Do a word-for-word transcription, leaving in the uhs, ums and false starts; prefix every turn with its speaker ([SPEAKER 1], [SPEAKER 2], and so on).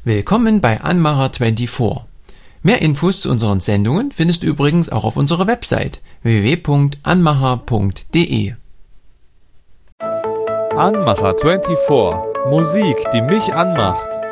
[SPEAKER 1] Willkommen bei Anmacher vierundzwanzig. Mehr Infos zu unseren Sendungen findest du übrigens auch auf unserer Website w w w punkt anmacher punkt d e.
[SPEAKER 2] Anmacher vierundzwanzig. Musik, die mich anmacht.